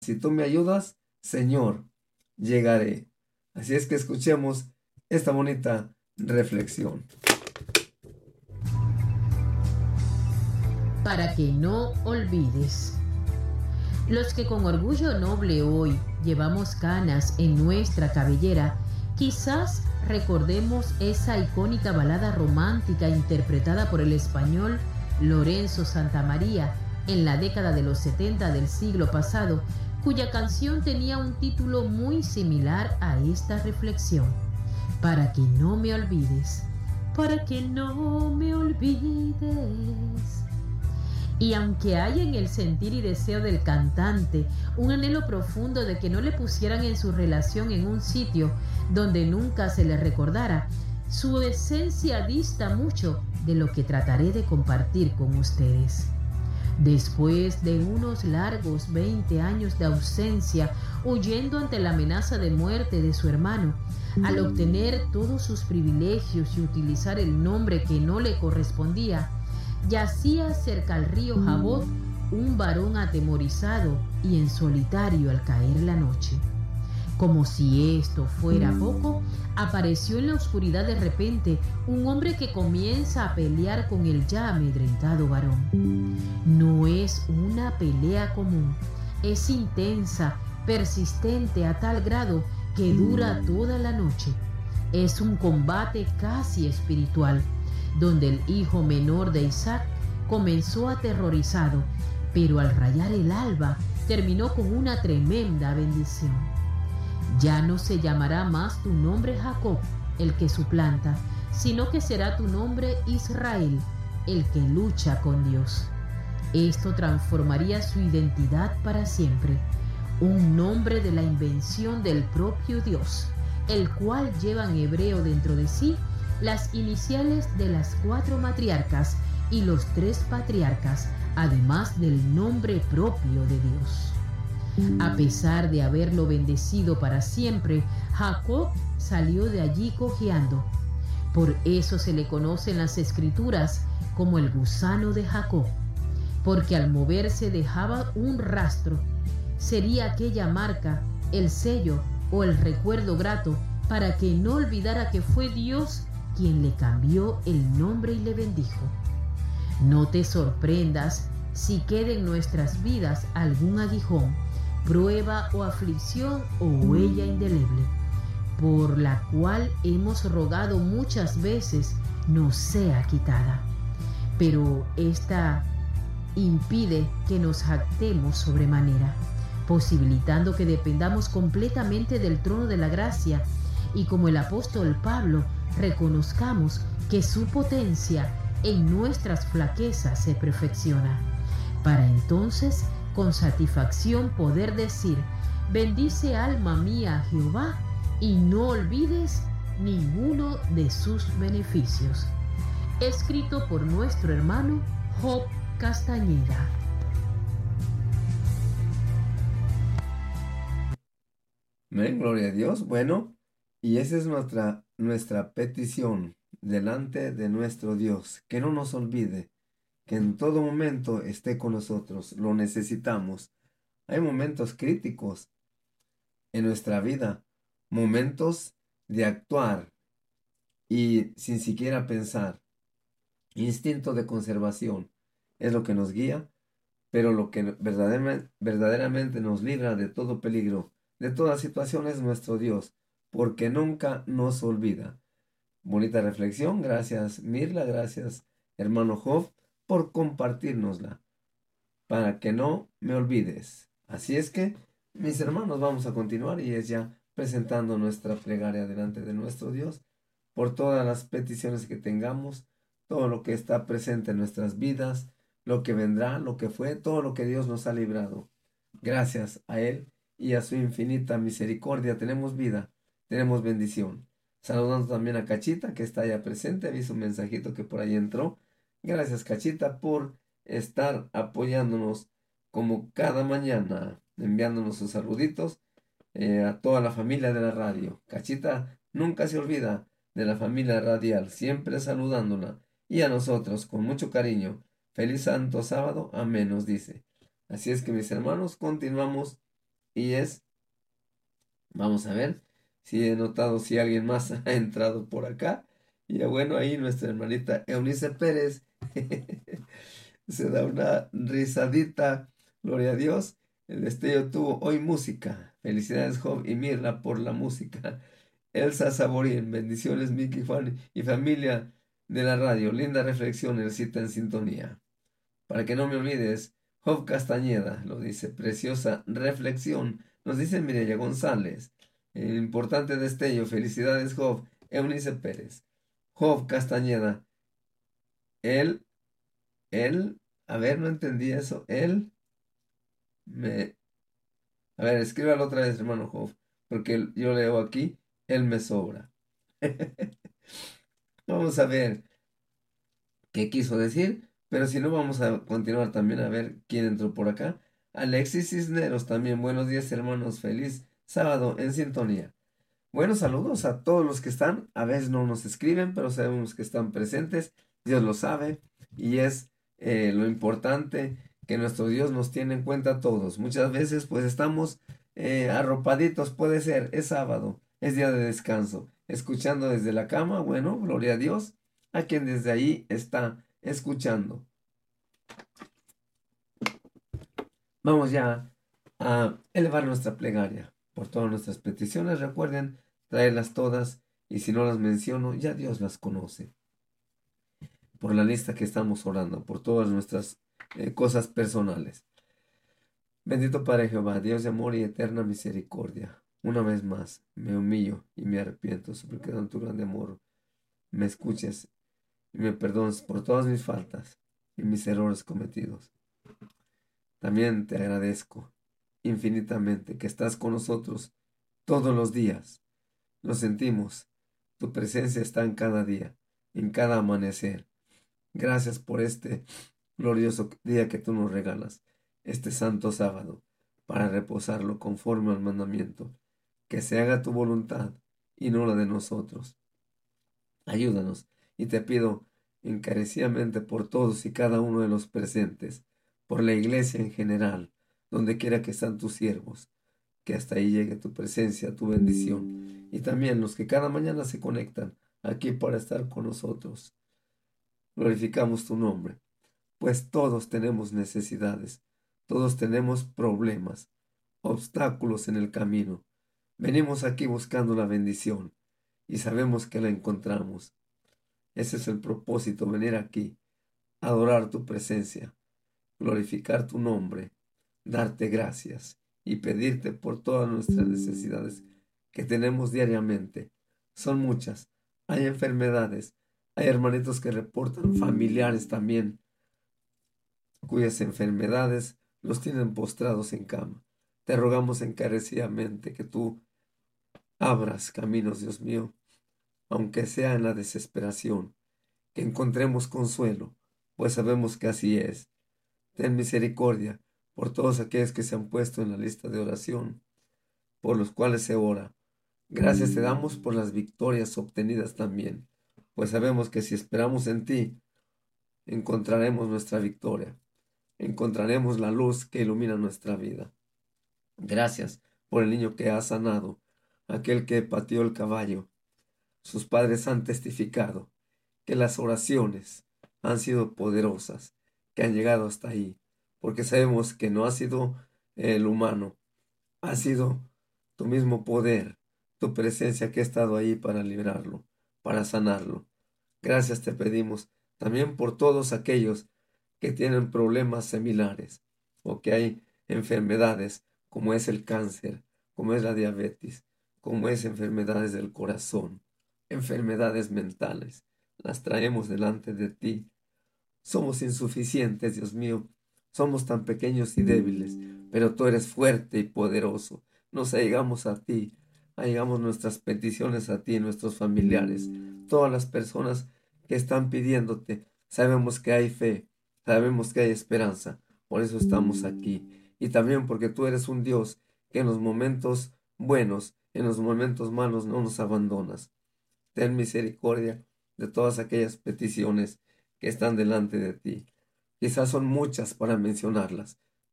Si tú me ayudas, Señor, llegaré. Así es que escuchemos esta bonita reflexión. Para que no olvides. Los que con orgullo noble hoy llevamos canas en nuestra cabellera, quizás recordemos esa icónica balada romántica interpretada por el español Lorenzo Santamaría en la década de los 70 del siglo pasado, cuya canción tenía un título muy similar a esta reflexión. Para que no me olvides, para que no me olvides. Y aunque hay en el sentir y deseo del cantante un anhelo profundo de que no le pusieran en su relación en un sitio donde nunca se le recordara, su esencia dista mucho de lo que trataré de compartir con ustedes. Después de unos largos 20 años de ausencia, huyendo ante la amenaza de muerte de su hermano, al obtener todos sus privilegios y utilizar el nombre que no le correspondía, yacía cerca al río Jabot un varón atemorizado y en solitario al caer la noche. Como si esto fuera poco, apareció en la oscuridad de repente un hombre que comienza a pelear con el ya amedrentado varón. No es una pelea común, es intensa, persistente a tal grado que dura toda la noche. Es un combate casi espiritual, donde el hijo menor de Isaac comenzó aterrorizado, pero al rayar el alba terminó con una tremenda bendición. Ya no se llamará más tu nombre Jacob, el que suplanta, sino que será tu nombre Israel, el que lucha con Dios. Esto transformaría su identidad para siempre, un nombre de la invención del propio Dios, el cual lleva en hebreo dentro de sí las iniciales de las 4 matriarcas y los 3 patriarcas, además del nombre propio de Dios. A pesar de haberlo bendecido para siempre, Jacob salió de allí cojeando. Por eso se le conoce en las Escrituras como el gusano de Jacob, porque al moverse dejaba un rastro. Sería aquella marca, el sello o el recuerdo grato para que no olvidara que fue Dios quien le cambió el nombre y le bendijo. No te sorprendas si queda en nuestras vidas algún aguijón, prueba o aflicción o huella indeleble, por la cual hemos rogado muchas veces nos sea quitada. Pero esta impide que nos jactemos sobremanera, posibilitando que dependamos completamente del trono de la gracia y, como el apóstol Pablo, reconozcamos que su potencia en nuestras flaquezas se perfecciona, para entonces con satisfacción poder decir: bendice alma mía a Jehová y no olvides ninguno de sus beneficios. Escrito por nuestro hermano Job Castañeda. Amén, gloria a Dios. Bueno, y esa es nuestra petición delante de nuestro Dios, que no nos olvide, que en todo momento esté con nosotros. Lo necesitamos. Hay momentos críticos en nuestra vida, momentos de actuar y sin siquiera pensar. Instinto de conservación es lo que nos guía, pero lo que verdaderamente nos libra de todo peligro, de toda situación, es nuestro Dios, porque nunca nos olvida. Bonita reflexión. Gracias, Mirla. Gracias, hermano Job, por compartirnosla. Para que no me olvides. Así es que, mis hermanos, vamos a continuar y es ya presentando nuestra plegaria delante de nuestro Dios por todas las peticiones que tengamos, todo lo que está presente en nuestras vidas, lo que vendrá, lo que fue, todo lo que Dios nos ha librado. Gracias a Él y a su infinita misericordia tenemos vida, tenemos bendición. Saludando también a Cachita, que está allá presente. Vi su mensajito que por ahí entró. Gracias, Cachita, por estar apoyándonos como cada mañana, enviándonos sus saluditos a toda la familia de la radio. Cachita nunca se olvida de la familia radial, siempre saludándola, y a nosotros con mucho cariño. Feliz Santo Sábado, amén, nos dice. Así es que, mis hermanos, continuamos y es, vamos a ver si he notado si alguien más ha entrado por acá. Y bueno, ahí nuestra hermanita Eunice Pérez se da una risadita, gloria a Dios. El destello tuvo hoy música. Felicidades, Job y Mirla, por la música. Elsa Saborín, bendiciones, Miki, Juan y familia de la radio. Linda reflexión, el cita en sintonía. Para que no me olvides, Job Castañeda lo dice, preciosa reflexión. Nos dice Mireya González, el importante destello, felicidades, Job. Eunice Pérez. Job Castañeda, él, a ver, no entendí eso. Me, a ver, escríbalo otra vez, hermano Job, porque yo leo aquí, él me sobra. Vamos a ver qué quiso decir, pero si no, vamos a continuar también a ver quién entró por acá. Alexis Cisneros también, buenos días, hermanos, feliz sábado en sintonía. Buenos saludos a todos los que están, a veces no nos escriben, pero sabemos que están presentes, Dios lo sabe, y es lo importante que nuestro Dios nos tiene en cuenta a todos. Muchas veces pues estamos arropaditos, puede ser, es sábado, es día de descanso, escuchando desde la cama, bueno, gloria a Dios, a quien desde ahí está escuchando. Vamos ya a elevar nuestra plegaria por todas nuestras peticiones. Recuerden traerlas todas y si no las menciono, ya Dios las conoce. Por la lista que estamos orando, por todas nuestras cosas personales. Bendito Padre Jehová, Dios de amor y eterna misericordia. Una vez más, me humillo y me arrepiento, suplicando tu grande amor. Me escuches y me perdones por todas mis faltas y mis errores cometidos. También te agradezco infinitamente que estás con nosotros todos los días. Lo sentimos. Tu presencia está en cada día, en cada amanecer. Gracias por este glorioso día que tú nos regalas, este santo sábado, para reposarlo conforme al mandamiento. Que se haga tu voluntad y no la de nosotros. Ayúdanos y te pido encarecidamente por todos y cada uno de los presentes, por la iglesia en general, donde quiera que están tus siervos, que hasta ahí llegue tu presencia, tu bendición, y también los que cada mañana se conectan aquí para estar con nosotros. Glorificamos tu nombre, pues todos tenemos necesidades, todos tenemos problemas, obstáculos en el camino. Venimos aquí buscando la bendición y sabemos que la encontramos. Ese es el propósito, venir aquí, adorar tu presencia, glorificar tu nombre, darte gracias y pedirte por todas nuestras necesidades que tenemos diariamente. Son muchas. Hay enfermedades, hay hermanitos que reportan familiares también, cuyas enfermedades los tienen postrados en cama. Te rogamos encarecidamente que tú abras caminos, Dios mío, aunque sea en la desesperación, que encontremos consuelo, pues sabemos que así es. Ten misericordia por todos aquellos que se han puesto en la lista de oración, por los cuales se ora. Gracias te damos por las victorias obtenidas también, pues sabemos que si esperamos en ti, encontraremos nuestra victoria, encontraremos la luz que ilumina nuestra vida. Gracias por el niño que ha sanado, aquel que pateó el caballo. Sus padres han testificado que las oraciones han sido poderosas, que han llegado hasta ahí, porque sabemos que no ha sido el humano, ha sido tu mismo poder, tu presencia que ha estado ahí para librarlo, para sanarlo. Gracias te pedimos también por todos aquellos que tienen problemas similares o que hay enfermedades como es el cáncer, como es la diabetes, como es enfermedades del corazón, enfermedades mentales. Las traemos delante de ti. Somos insuficientes, Dios mío. Somos tan pequeños y débiles, pero tú eres fuerte y poderoso. Nos allegamos a ti, allegamos nuestras peticiones a ti, nuestros familiares, todas las personas que están pidiéndote. Sabemos que hay fe, sabemos que hay esperanza, por eso estamos aquí. Y también porque tú eres un Dios que en los momentos buenos, en los momentos malos no nos abandonas. Ten misericordia de todas aquellas peticiones que están delante de ti. Quizás son muchas para mencionarlas,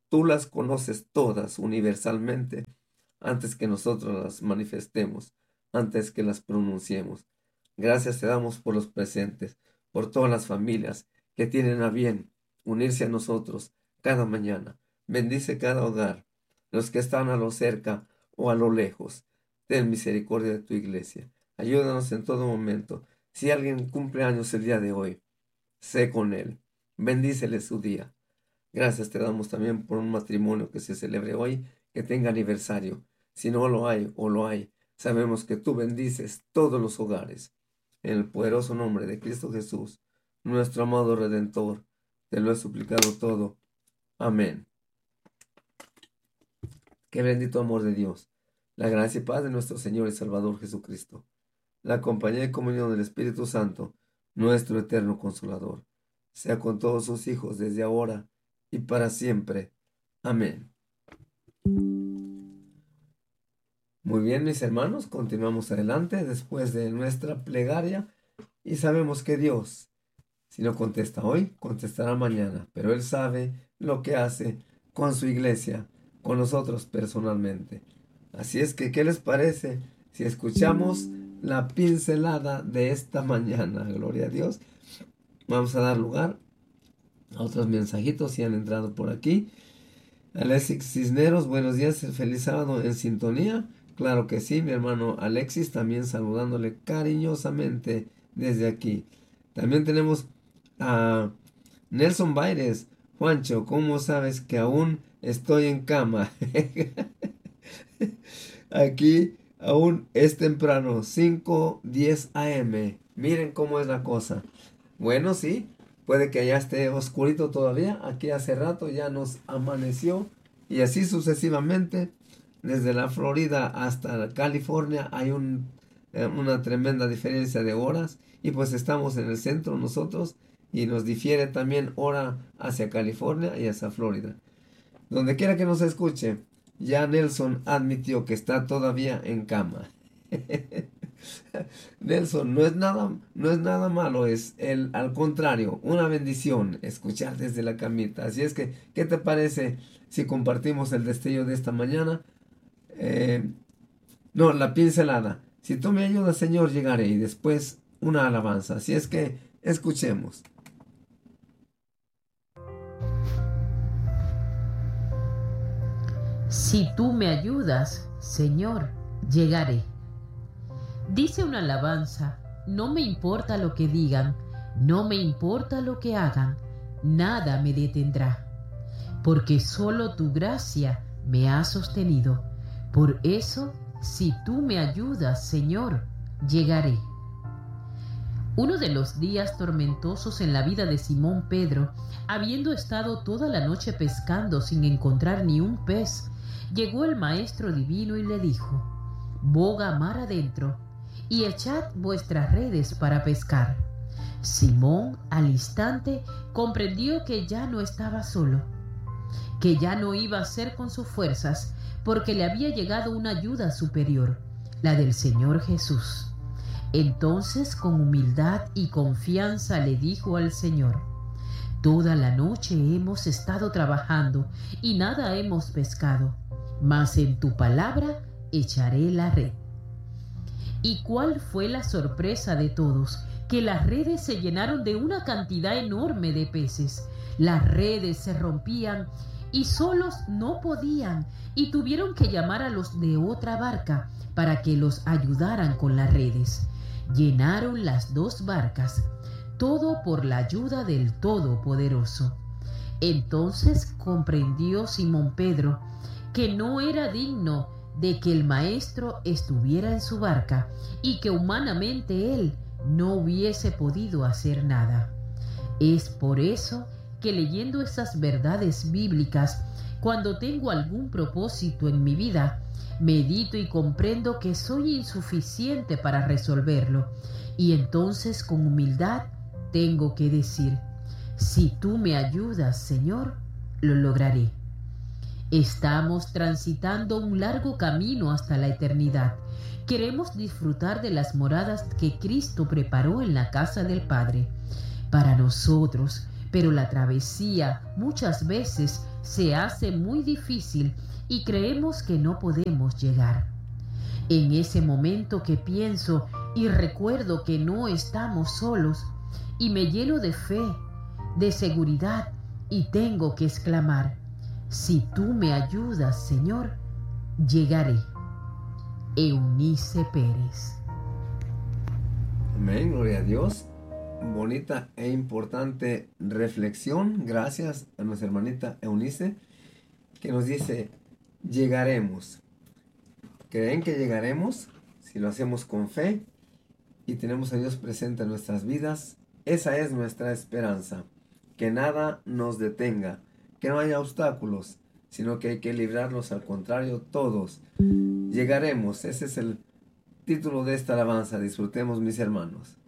Tú las conoces todas universalmente antes que nosotros las manifestemos, antes que las pronunciemos. Gracias te damos por los presentes, por todas las familias que tienen a bien unirse a nosotros cada mañana. Bendice cada hogar, los que están a lo cerca o a lo lejos. Ten misericordia de tu iglesia. Ayúdanos en todo momento. Si alguien cumple años el día de hoy, sé con él. Bendícele su día. Gracias te damos también por un matrimonio que se celebre hoy, que tenga aniversario. Si no lo hay o lo hay, sabemos que tú bendices todos los hogares. En el poderoso nombre de Cristo Jesús, nuestro amado Redentor, te lo he suplicado todo. Amén. Qué bendito amor de Dios, la gracia y paz de nuestro Señor y Salvador Jesucristo, la compañía y comunión del Espíritu Santo, nuestro eterno Consolador, sea con todos sus hijos desde ahora y para siempre. Amén. Muy bien, mis hermanos, continuamos adelante después de nuestra plegaria y sabemos que Dios, si no contesta hoy, contestará mañana, pero Él sabe lo que hace con su iglesia, con nosotros personalmente. Así es que, ¿qué les parece si escuchamos la pincelada de esta mañana? Gloria a Dios. Vamos a dar lugar a otros mensajitos si han entrado por aquí. Alexis Cisneros, buenos días, feliz sábado en sintonía. Claro que sí, mi hermano Alexis, también saludándole cariñosamente desde aquí. También tenemos a Nelson Baires. Juancho, ¿cómo sabes que aún estoy en cama? Aquí aún es temprano, 5:10 AM. Miren cómo es la cosa. Bueno, sí, puede que allá esté oscurito todavía. Aquí hace rato ya nos amaneció. Y así sucesivamente. Desde la Florida hasta California hay una tremenda diferencia de horas. Y pues estamos en el centro nosotros. Y nos difiere también hora hacia California y hacia Florida. Donde quiera que nos escuche, ya Nelson admitió que está todavía en cama. Nelson, no es nada malo, al contrario, una bendición escuchar desde la camita. Así es que, ¿qué te parece si compartimos el destello de esta mañana? La pincelada. Si tú me ayudas, Señor, llegaré. Y después una alabanza. Así es que escuchemos. Si tú me ayudas, Señor, llegaré. Dice una alabanza: no me importa lo que digan, no me importa lo que hagan, nada me detendrá, porque solo tu gracia me ha sostenido. Por eso, si tú me ayudas, Señor, llegaré. Uno de los días tormentosos en la vida de Simón Pedro, habiendo estado toda la noche pescando sin encontrar ni un pez, llegó el Maestro Divino y le dijo: boga mar adentro y echad vuestras redes para pescar. Simón al instante comprendió que ya no estaba solo, que ya no iba a ser con sus fuerzas, porque le había llegado una ayuda superior, la del Señor Jesús. Entonces, con humildad y confianza le dijo al Señor: toda la noche hemos estado trabajando y nada hemos pescado, mas en tu palabra echaré la red. ¿Y cuál fue la sorpresa de todos? Que las redes se llenaron de una cantidad enorme de peces. Las redes se rompían y solos no podían, y tuvieron que llamar a los de otra barca para que los ayudaran con las redes. Llenaron las 2 barcas, todo por la ayuda del Todopoderoso. Entonces comprendió Simón Pedro que no era digno de que el Maestro estuviera en su barca y que humanamente él no hubiese podido hacer nada. Es por eso que, leyendo esas verdades bíblicas, cuando tengo algún propósito en mi vida, medito y comprendo que soy insuficiente para resolverlo, y entonces con humildad tengo que decir: si tú me ayudas, Señor, lo lograré. Estamos transitando un largo camino hasta la eternidad. Queremos disfrutar de las moradas que Cristo preparó en la casa del Padre para nosotros, pero la travesía muchas veces se hace muy difícil y creemos que no podemos llegar. En ese momento que pienso y recuerdo que no estamos solos, y me lleno de fe, de seguridad, y tengo que exclamar: si tú me ayudas, Señor, llegaré. Eunice Pérez. Amén, gloria a Dios. Bonita e importante reflexión. Gracias a nuestra hermanita Eunice, que nos dice: llegaremos. ¿Creen que llegaremos? Si lo hacemos con fe y tenemos a Dios presente en nuestras vidas, esa es nuestra esperanza. Que nada nos detenga, que no haya obstáculos, sino que hay que librarlos, al contrario, todos. Llegaremos. Ese es el título de esta alabanza. Disfrutemos, mis hermanos.